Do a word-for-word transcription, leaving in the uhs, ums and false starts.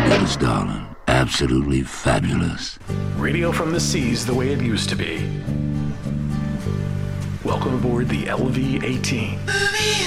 Fabulous, darling. Absolutely fabulous. Radio from the seas the way it used to be. Welcome aboard the L V eighteen.